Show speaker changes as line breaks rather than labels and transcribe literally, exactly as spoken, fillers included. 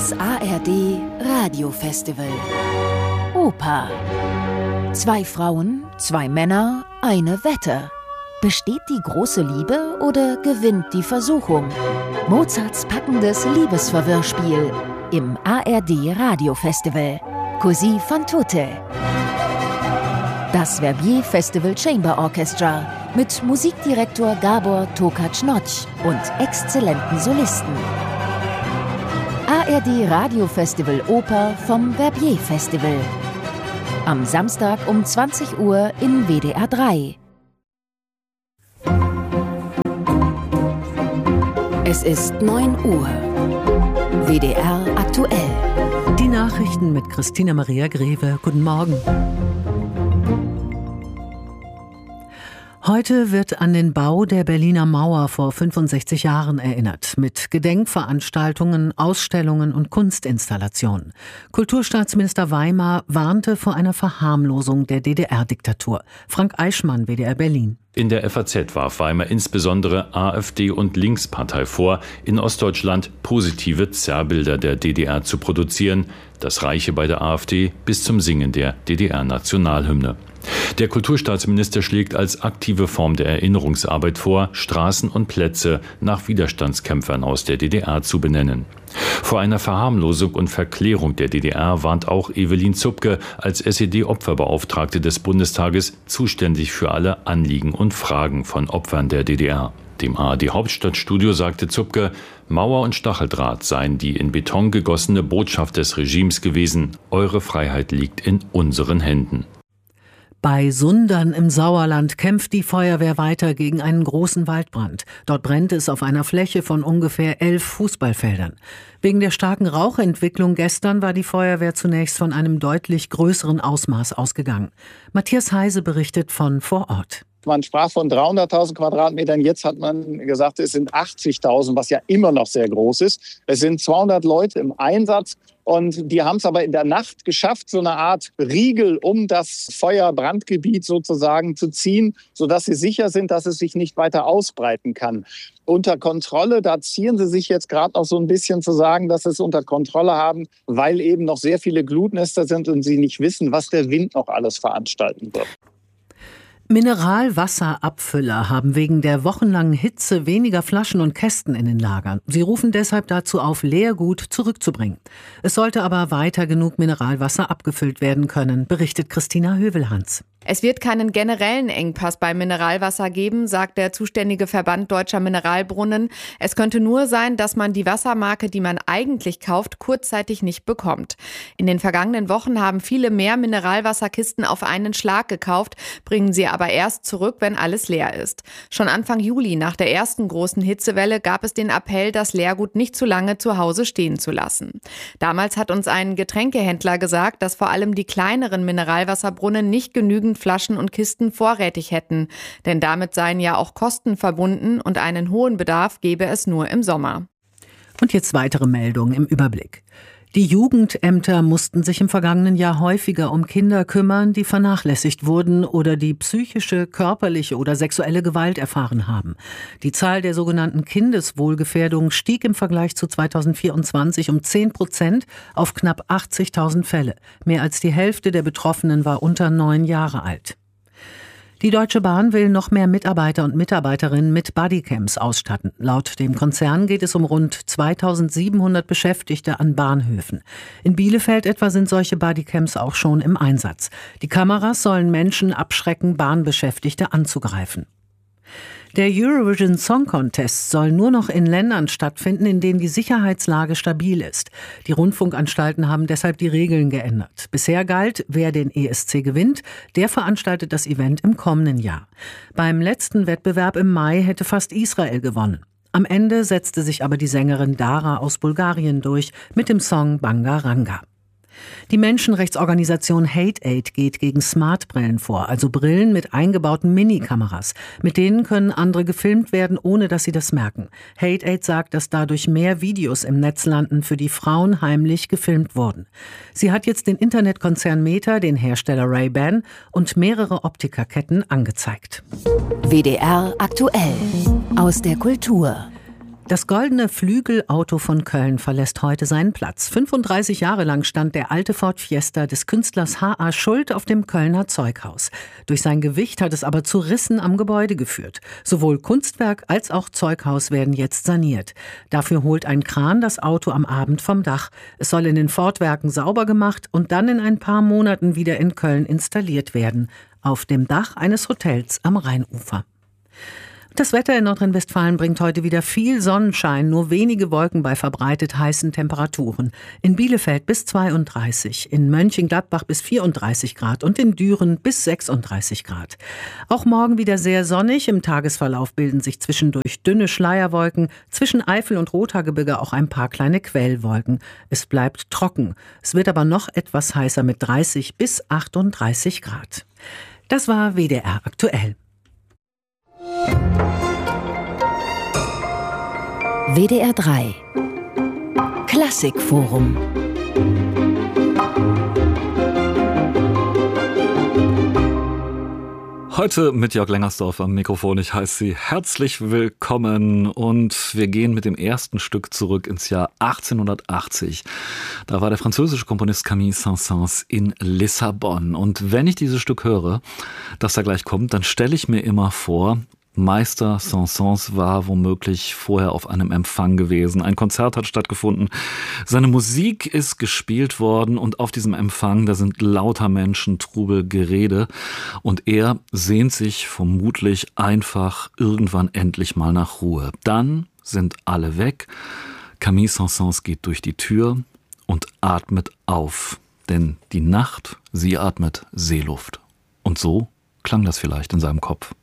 Das A R D Radiofestival Oper. Zwei Frauen, zwei Männer, eine Wette. Besteht die große Liebe oder gewinnt die Versuchung? Mozarts packendes Liebesverwirrspiel im A R D Radiofestival. Così fan tutte. Das Verbier Festival Chamber Orchestra mit Musikdirektor Gabor Tokac-Notch und exzellenten Solisten. A R D Radiofestival Oper vom Verbier Festival. Am Samstag um zwanzig Uhr in W D R drei. Es ist neun Uhr. W D R aktuell.
Die Nachrichten mit Christina Maria Greve. Guten Morgen. Heute wird an den Bau der Berliner Mauer vor fünfundsechzig Jahren erinnert, mit Gedenkveranstaltungen, Ausstellungen und Kunstinstallationen. Kulturstaatsminister Weimar warnte vor einer Verharmlosung der D D R-Diktatur. Frank Eichmann, W D R Berlin.
In der F A Z warf Weimar insbesondere AfD und Linkspartei vor, in Ostdeutschland positive Zerrbilder der D D R zu produzieren. Das reiche bei der AfD bis zum Singen der D D R-Nationalhymne. Der Kulturstaatsminister schlägt als aktive Form der Erinnerungsarbeit vor, Straßen und Plätze nach Widerstandskämpfern aus der D D R zu benennen. Vor einer Verharmlosung und Verklärung der D D R warnt auch Evelyn Zupke als S E D-Opferbeauftragte des Bundestages, zuständig für alle Anliegen und Fragen von Opfern der D D R. Dem A R D-Hauptstadtstudio sagte Zupke, Mauer und Stacheldraht seien die in Beton gegossene Botschaft des Regimes gewesen. Eure Freiheit liegt in unseren Händen.
Bei Sundern im Sauerland kämpft die Feuerwehr weiter gegen einen großen Waldbrand. Dort brennt es auf einer Fläche von ungefähr elf Fußballfeldern. Wegen der starken Rauchentwicklung gestern war die Feuerwehr zunächst von einem deutlich größeren Ausmaß ausgegangen. Matthias Heise berichtet von vor Ort.
Man sprach von dreihunderttausend Quadratmetern, jetzt hat man gesagt, es sind achtzigtausend, was ja immer noch sehr groß ist. Es sind zweihundert Leute im Einsatz und die haben es aber in der Nacht geschafft, so eine Art Riegel um das Feuerbrandgebiet sozusagen zu ziehen, sodass sie sicher sind, dass es sich nicht weiter ausbreiten kann. Unter Kontrolle, da ziehen sie sich jetzt gerade noch so ein bisschen zu sagen, dass sie es unter Kontrolle haben, weil eben noch sehr viele Glutnester sind und sie nicht wissen, was der Wind noch alles veranstalten wird.
Mineralwasserabfüller haben wegen der wochenlangen Hitze weniger Flaschen und Kästen in den Lagern. Sie rufen deshalb dazu auf, Leergut zurückzubringen. Es sollte aber weiter genug Mineralwasser abgefüllt werden können, berichtet Christina Hövelhans.
Es wird keinen generellen Engpass beim Mineralwasser geben, sagt der zuständige Verband Deutscher Mineralbrunnen. Es könnte nur sein, dass man die Wassermarke, die man eigentlich kauft, kurzzeitig nicht bekommt. In den vergangenen Wochen haben viele mehr Mineralwasserkisten auf einen Schlag gekauft, bringen sie aber erst zurück, wenn alles leer ist. Schon Anfang Juli, nach der ersten großen Hitzewelle, gab es den Appell, das Leergut nicht zu lange zu Hause stehen zu lassen. Damals hat uns ein Getränkehändler gesagt, dass vor allem die kleineren Mineralwasserbrunnen nicht genügend Flaschen und Kisten vorrätig hätten. Denn damit seien ja auch Kosten verbunden und einen hohen Bedarf gäbe es nur im Sommer.
Und jetzt weitere Meldungen im Überblick. Die Jugendämter mussten sich im vergangenen Jahr häufiger um Kinder kümmern, die vernachlässigt wurden oder die psychische, körperliche oder sexuelle Gewalt erfahren haben. Die Zahl der sogenannten Kindeswohlgefährdung stieg im Vergleich zu zweitausendvierundzwanzig um zehn Prozent auf knapp achtzigtausend Fälle. Mehr als die Hälfte der Betroffenen war unter neun Jahre alt. Die Deutsche Bahn will noch mehr Mitarbeiter und Mitarbeiterinnen mit Bodycams ausstatten. Laut dem Konzern geht es um rund zweitausendsiebenhundert Beschäftigte an Bahnhöfen. In Bielefeld etwa sind solche Bodycams auch schon im Einsatz. Die Kameras sollen Menschen abschrecken, Bahnbeschäftigte anzugreifen. Der Eurovision Song Contest soll nur noch in Ländern stattfinden, in denen die Sicherheitslage stabil ist. Die Rundfunkanstalten haben deshalb die Regeln geändert. Bisher galt, wer den E S C gewinnt, der veranstaltet das Event im kommenden Jahr. Beim letzten Wettbewerb im Mai hätte fast Israel gewonnen. Am Ende setzte sich aber die Sängerin Dara aus Bulgarien durch mit dem Song Banga Ranga. Die Menschenrechtsorganisation Hate Aid geht gegen Smartbrillen vor, also Brillen mit eingebauten Minikameras. Mit denen können andere gefilmt werden, ohne dass sie das merken. Hate Aid sagt, dass dadurch mehr Videos im Netz landen, für die Frauen heimlich gefilmt wurden. Sie hat jetzt den Internetkonzern Meta, den Hersteller Ray-Ban und mehrere Optikerketten angezeigt.
W D R aktuell aus der Kultur.
Das goldene Flügelauto von Köln verlässt heute seinen Platz. fünfunddreißig Jahre lang stand der alte Ford Fiesta des Künstlers H A. Schuld auf dem Kölner Zeughaus. Durch sein Gewicht hat es aber zu Rissen am Gebäude geführt. Sowohl Kunstwerk als auch Zeughaus werden jetzt saniert. Dafür holt ein Kran das Auto am Abend vom Dach. Es soll in den Ford-Werken sauber gemacht und dann in ein paar Monaten wieder in Köln installiert werden. Auf dem Dach eines Hotels am Rheinufer. Das Wetter in Nordrhein-Westfalen bringt heute wieder viel Sonnenschein, nur wenige Wolken bei verbreitet heißen Temperaturen. In Bielefeld bis zweiunddreißig, in Mönchengladbach bis vierunddreißig Grad und in Düren bis sechsunddreißig Grad. Auch morgen wieder sehr sonnig. Im Tagesverlauf bilden sich zwischendurch dünne Schleierwolken, zwischen Eifel und Rothaargebirge auch ein paar kleine Quellwolken. Es bleibt trocken. Es wird aber noch etwas heißer mit dreißig bis achtunddreißig Grad. Das war W D R aktuell.
W D R drei Klassikforum.
Heute mit Jörg Lengersdorf am Mikrofon. Ich heiße Sie herzlich willkommen und wir gehen mit dem ersten Stück zurück ins Jahr achtzehnhundertachtzig. Da war der französische Komponist Camille Saint-Saëns in Lissabon. Und wenn ich dieses Stück höre, das da gleich kommt, dann stelle ich mir immer vor, Meister Saint-Saëns war womöglich vorher auf einem Empfang gewesen. Ein Konzert hat stattgefunden. Seine Musik ist gespielt worden und auf diesem Empfang, da sind lauter Menschen, Trubel, Gerede. Und er sehnt sich vermutlich einfach irgendwann endlich mal nach Ruhe. Dann sind alle weg. Camille Saint-Saëns geht durch die Tür und atmet auf. Denn die Nacht, sie atmet Seeluft. Und so klang das vielleicht in seinem Kopf.